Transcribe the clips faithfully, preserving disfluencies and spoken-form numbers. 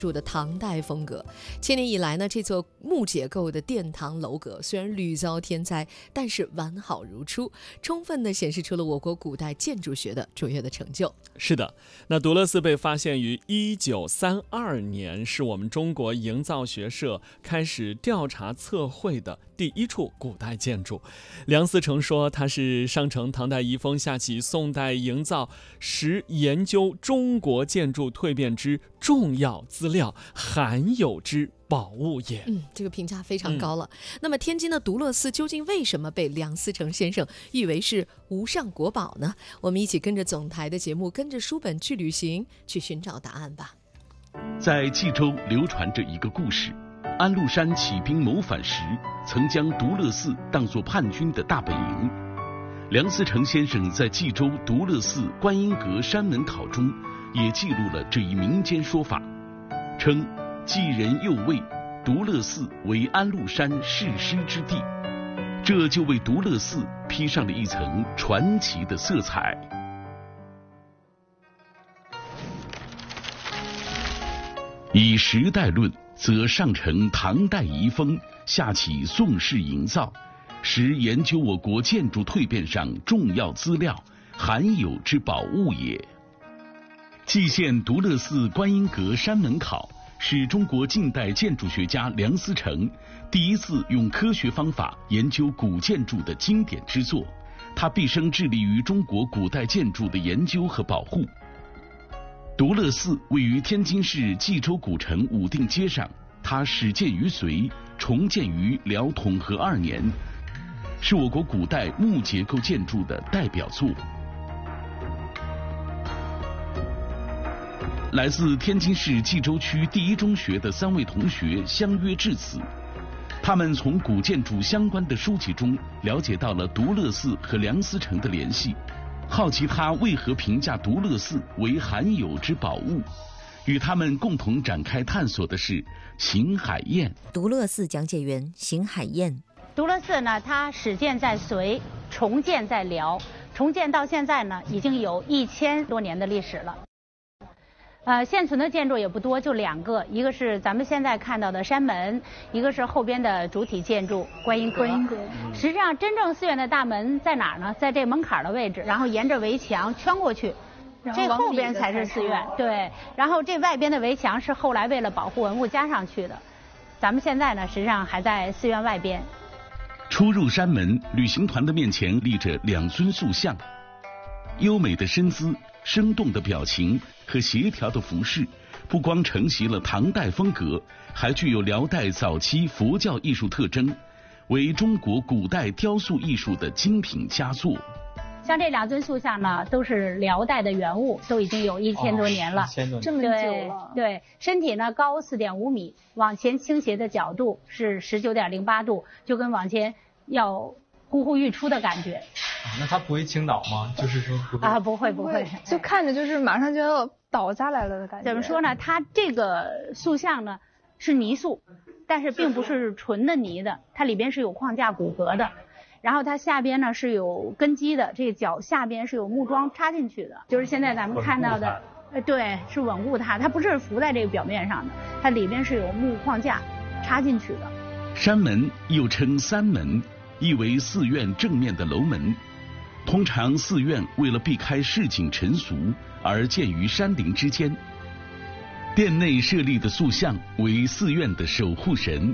住的唐代风格。千年以来呢，这座木结构的殿堂楼阁虽然屡遭天灾，但是完好如初，充分地显示出了我国古代建筑学的卓越的成就。 是的，那独乐寺被发现于一九三二年，是我们中国营造学社开始调查测绘的第一处古代建筑。梁思成说，它是上承唐代遗风，下启宋代营造，实研究中国建筑蜕变之重要资料，罕有之宝物也。 嗯，这个评价非常高了。嗯、那么天津的独乐寺究竟为什么被梁思成先生誉为是无上国宝呢？我们一起跟着总台的节目，跟着书本去旅行，去寻找答案吧。 在冀州流传着一个故事，安禄山起兵谋反时，曾将独乐寺当作叛军的大本营。梁思成先生在冀州独乐寺观音阁山门考中也记录了这一民间说法，称冀人又谓独乐寺为安禄山誓师之地，这就为独乐寺披上了一层传奇的色彩。以时代论，则上承唐代遗风，下启宋式营造，实研究我国建筑蜕变上重要资料，罕有之宝物也。蓟县独乐寺观音阁山门考是中国近代建筑学家梁思成第一次用科学方法研究古建筑的经典之作，他毕生致力于中国古代建筑的研究和保护。独乐寺位于天津市冀州古城武定街上，它始建于隋，重建于辽统和二年，是我国古代木结构建筑的代表作。来自天津市冀州区第一中学的三位同学相约至此，他们从古建筑相关的书籍中了解到了独乐寺和梁思成的联系，好奇他为何评价独乐寺为罕有之宝物。与他们共同展开探索的是邢海燕。 独乐寺讲解员邢海燕。 独乐寺呢，它始建在隋，重建在辽，重建到现在呢，已经有一千多年的历史了。呃，现存的建筑也不多，就两个，一个是咱们现在看到的山门，一个是后边的主体建筑观音阁。观音阁。实际上，真正寺院的大门在哪儿呢？在这门槛的位置，然后沿着围墙圈过去，这后边才是寺院。对，然后这外边的围墙是后来为了保护文物加上去的。咱们现在呢，实际上还在寺院外边。 出入山门，旅行团的面前立着两尊塑像，优美的身姿、生动的表情和协调的服饰，不光承袭了唐代风格，还具有辽代早期佛教艺术特征，为中国古代雕塑艺术的精品佳作。 像这两尊塑像呢，都是辽代的原物，都已经有一千多年了， 哦、 这么久了。对，对，身体呢高四点五米，往前倾斜的角度是十九点零八度，就跟往前要呼呼欲出的感觉。 啊、那它不会倾倒吗？就是说不会啊，不会不会， 就看着就是马上就要倒下来了的感觉。 怎么说呢？它这个塑像呢是泥塑，但是并不是纯的泥的，它里边是有框架骨骼的。然后它下边呢是有根基的，这个脚下边是有木桩插进去的，就是现在咱们看到的，呃，对，是稳固它，它不是浮在这个表面上的，它里边是有木框架插进去的。 山门又称三门，意为寺院正面的楼门。通常寺院为了避开市井尘俗而建于山林之间，殿内设立的塑像为寺院的守护神。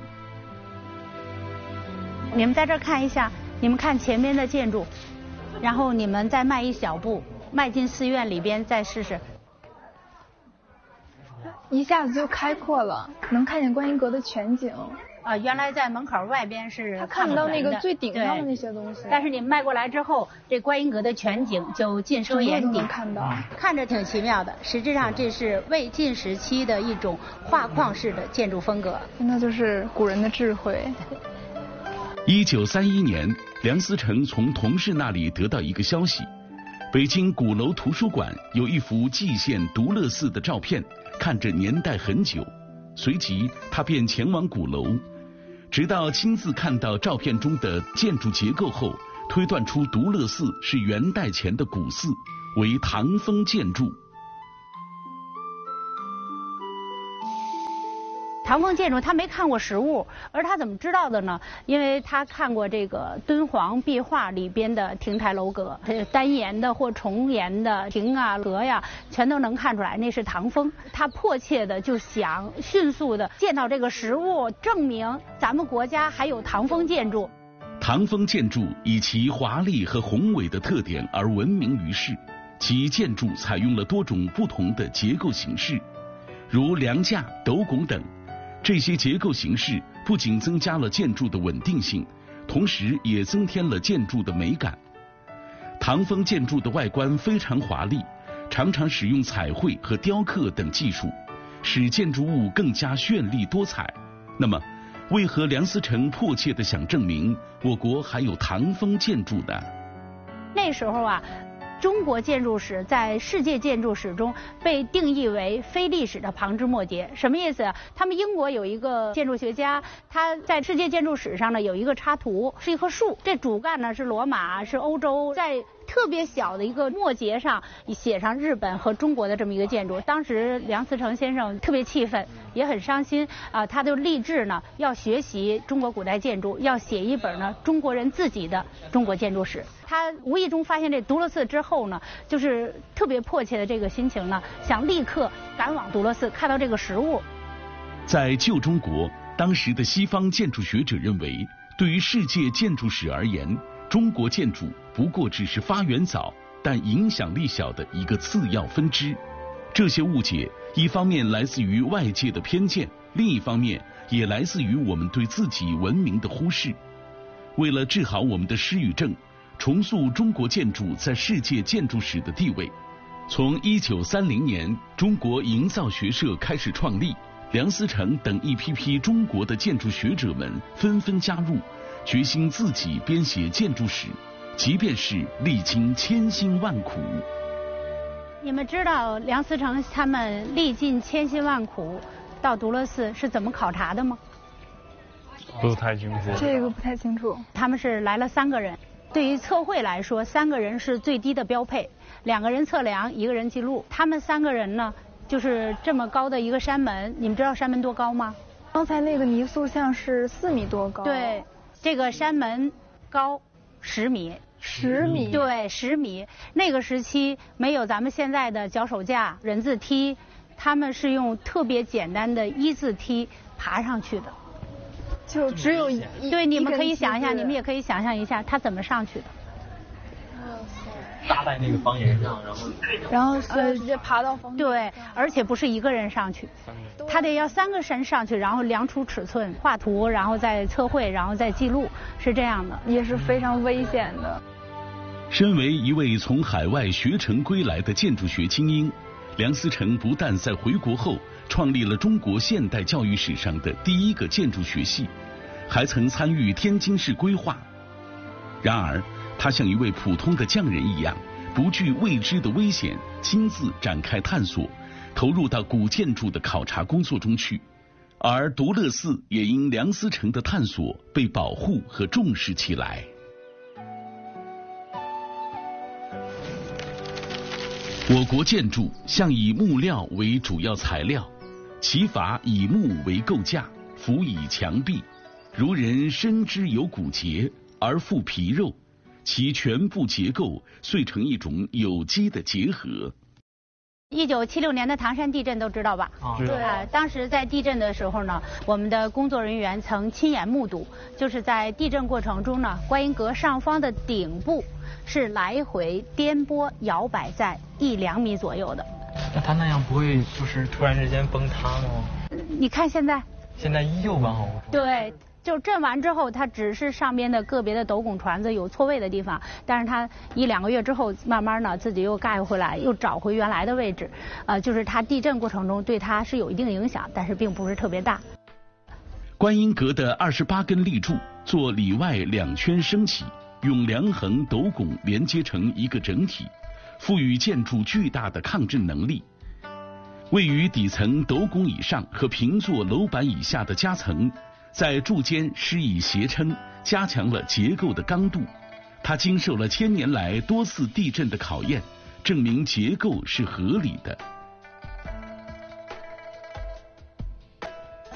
你们在这儿看一下。你们看前面的建筑，然后你们再迈一小步，迈进寺院里边，再试试。 一下子就开阔了，能看见观音阁的全景。 啊、呃，原来在门口外边是看不到那个最顶上的那些东西， 但是你们迈过来之后，这观音阁的全景就尽收眼底， 看到， 看着挺奇妙的。实际上，这是魏晋时期的一种画框式的建筑风格， 那就是古人的智慧。 一九三一年，梁思成从同事那里得到一个消息，北京鼓楼图书馆有一幅蓟县独乐寺的照片，看着年代很久。随即他便前往鼓楼，直到亲自看到照片中的建筑结构后，推断出独乐寺是元代前的古寺，为唐风建筑。 唐风建筑他没看过实物，而他怎么知道的呢？因为他看过这个敦煌壁画里边的亭台楼阁，单檐的或重檐的亭啊阁呀，全都能看出来那是唐风。他迫切的就想迅速的见到这个实物，证明咱们国家还有唐风建筑。 唐风建筑以其华丽和宏伟的特点而闻名于世，其建筑采用了多种不同的结构形式，如梁架、斗拱等。这些结构形式不仅增加了建筑的稳定性，同时也增添了建筑的美感。唐风建筑的外观非常华丽，常常使用彩绘和雕刻等技术，使建筑物更加绚丽多彩。那么，为何梁思成迫切地想证明我国还有唐风建筑呢？ 那时候啊，中国建筑史在世界建筑史中被定义为非历史的旁枝末节。什么意思啊？他们英国有一个建筑学家，他在世界建筑史上呢有一个插图，是一棵树，这主干呢是罗马，是欧洲，在特别小的一个末节上写上日本和中国的这么一个建筑。当时梁思成先生特别气愤，也很伤心啊、呃，他就立志呢要学习中国古代建筑，要写一本呢中国人自己的中国建筑史。他无意中发现这独乐寺之后呢，就是特别迫切的这个心情呢，想立刻赶往独乐寺看到这个实物。 在旧中国，当时的西方建筑学者认为，对于世界建筑史而言，中国建筑不过只是发源早但影响力小的一个次要分支。这些误解一方面来自于外界的偏见，另一方面也来自于我们对自己文明的忽视。为了治好我们的失语症，重塑中国建筑在世界建筑史的地位，从一九三零年中国营造学社开始创立，梁思成等一批批中国的建筑学者们纷纷加入，决心自己编写建筑史，即便是历经千辛万苦。 你们知道梁思成他们历尽千辛万苦到独乐寺是怎么考察的吗？ 不太清楚。 这个不太清楚。 他们是来了三个人。对于测绘来说，三个人是最低的标配，两个人测量，一个人记录。他们三个人呢，就是这么高的一个山门，你们知道山门多高吗？ 刚才那个泥塑像是四米多高。 对，这个山门高十米。 十米。 对，十米。那个时期没有咱们现在的脚手架、人字梯，他们是用特别简单的一字梯爬上去的。 就只有一对，你们可以想一下，你们也可以想象一下，他怎么上去的。 搭在那个房檐上，然后然后呃直接爬到房檐。 对，而且不是一个人上去，他得要三个人上去，然后量出尺寸、画图，然后再测绘，然后再记录，是这样的， 也是非常危险的。 身为一位从海外学成归来的建筑学精英，梁思成不但在回国后创立了中国现代教育史上的第一个建筑学系，还曾参与天津市规划。然而，他像一位普通的匠人一样，不惧未知的危险，亲自展开探索，投入到古建筑的考察工作中去。而独乐寺也因梁思成的探索被保护和重视起来。我国建筑向以木料为主要材料，其法以木为构架，辅以墙壁。如人身之有骨节而复皮肉，其全部结构遂成一种有机的结合。 一九七六年的唐山地震都知道吧？ 啊， 对、呃，当时在地震的时候呢，我们的工作人员曾亲眼目睹，就是在地震过程中呢，观音阁上方的顶部是来回颠簸摇摆在一两米左右的。 那他那样不会就是突然之间崩塌吗？ 你看现在， 现在依旧完好无损。 对。就震完之后，它只是上边的个别的斗拱船子有错位的地方，但是它一两个月之后，慢慢呢自己又盖回来，又找回原来的位置。呃，就是它地震过程中对它是有一定影响，但是并不是特别大。 观音阁的二十八根立柱做里外两圈升起，用梁横斗拱连接成一个整体，赋予建筑巨大的抗震能力。位于底层斗拱以上和平座楼板以下的夹层，在柱间施以斜撑，加强了结构的刚度。它经受了千年来多次地震的考验，证明结构是合理的。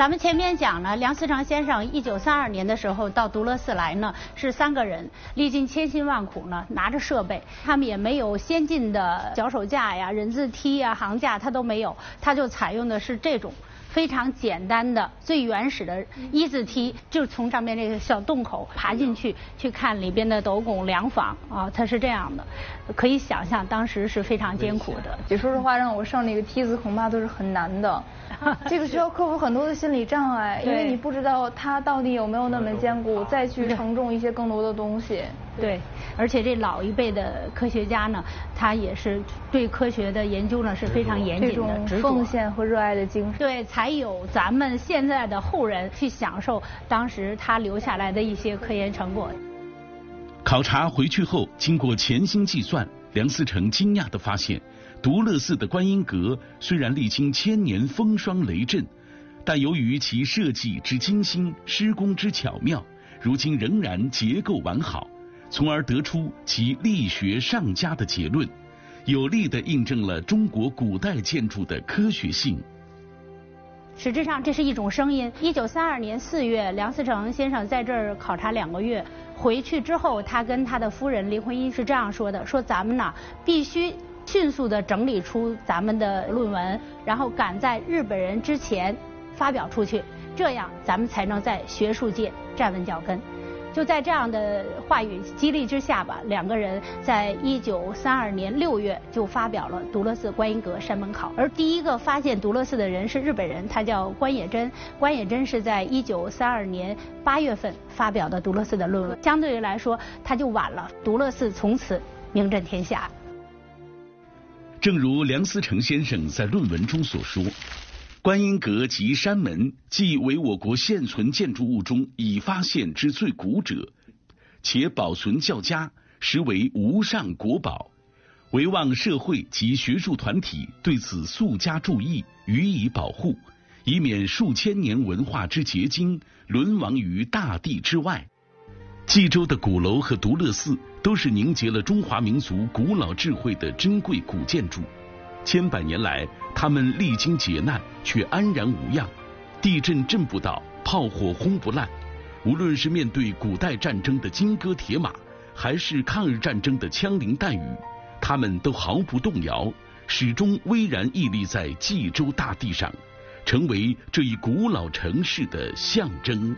咱们前面讲了，梁思成先生一九三二年的时候到独乐寺来呢，是三个人，历尽千辛万苦呢，拿着设备，他们也没有先进的脚手架呀、人字梯呀、行架，他都没有，他就采用的是这种非常简单的、最原始的一字梯，就从上面这个小洞口爬进去，去看里边的斗拱、梁坊啊，它是这样的，可以想象当时是非常艰苦的。 也说实话，让我上那个梯子恐怕都是很难的，这个需要克服很多的心理障碍，因为你不知道它到底有没有那么坚固，再去承重一些更多的东西。 对，而且这老一辈的科学家呢，他也是对科学的研究呢是非常严谨的， 这种执着奉献和热爱的精神， 对，才有咱们现在的后人去享受当时他留下来的一些科研成果。 考察回去后，经过潜心计算，梁思成惊讶地发现，独乐寺的观音阁虽然历经千年风霜雷震，但由于其设计之精心、施工之巧妙，如今仍然结构完好，从而得出其力学上佳的结论，有力地印证了中国古代建筑的科学性。 实质上，这是一种声音。一九三二年四月，梁思成先生在这儿考察两个月，回去之后，他跟他的夫人林徽因是这样说的：说咱们呢必须迅速地整理出咱们的论文，然后赶在日本人之前发表出去，这样咱们才能在学术界站稳脚跟。就在这样的话语激励之下吧，两个人在一九三二年六月就发表了独乐寺观音阁山门考。而第一个发现独乐寺的人是日本人，他叫关野真。关野真是在一九三二年八月份发表的独乐寺的论文，相对于来说他就晚了，独乐寺从此名震天下。 正如梁思成先生在论文中所说，观音阁及山门既为我国现存建筑物中已发现之最古者，且保存较佳，实为无上国宝，唯望社会及学术团体对此速加注意，予以保护，以免数千年文化之结晶沦亡于大地之外。冀州的鼓楼和独乐寺都是凝结了中华民族古老智慧的珍贵古建筑，千百年来他们历经劫难却安然无恙，地震震不倒，炮火轰不烂。无论是面对古代战争的金戈铁马，还是抗日战争的枪林弹雨，他们都毫不动摇，始终巍然屹立在冀州大地上，成为这一古老城市的象征。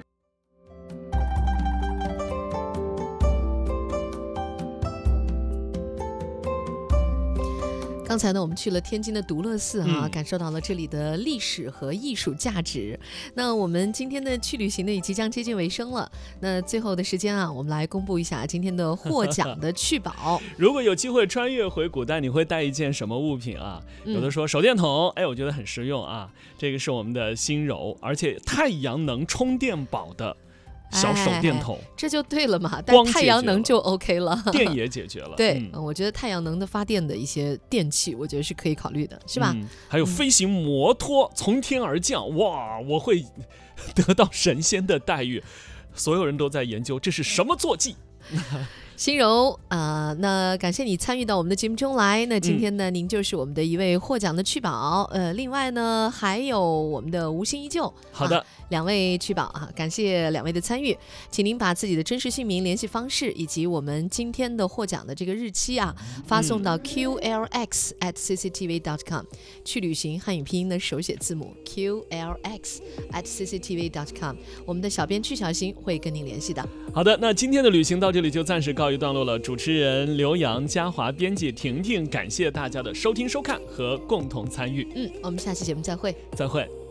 刚才呢，我们去了天津的独乐寺啊， 嗯、 感受到了这里的历史和艺术价值。那我们今天的去旅行呢，也即将接近尾声了。那最后的时间啊，我们来公布一下今天的获奖的趣宝。 如果有机会穿越回古代，你会带一件什么物品啊？有的说手电筒，哎，我觉得很实用啊。这个是我们的心柔，而且太阳能充电宝的小手电筒、 哎、这就对了嘛，但太阳能就 OK 了， 电也解决了。 对、嗯，我觉得太阳能的发电的一些电器，我觉得是可以考虑的，是吧？ 嗯、还有飞行摩托、嗯、从天而降，哇，我会得到神仙的待遇。所有人都在研究这是什么坐骑。 心柔啊、呃，那感谢你参与到我们的节目中来。那今天呢，嗯、您就是我们的一位获奖的趣宝。呃，另外呢，还有我们的无心依旧。 好的， 啊、两位趣宝啊，感谢两位的参与，请您把自己的真实姓名、联系方式以及我们今天的获奖的这个日期啊，发送到 Q L X at C C T V dot com。去旅行汉语拼音的手写字母 Q L X at C C T V dot com。我们的小编曲小新会跟您联系的。 好的，那今天的旅行到这里就暂时告一段落了。主持人刘洋、嘉华，编辑婷婷，感谢大家的收听收看和共同参与。 嗯，我们下期节目再会。 再会。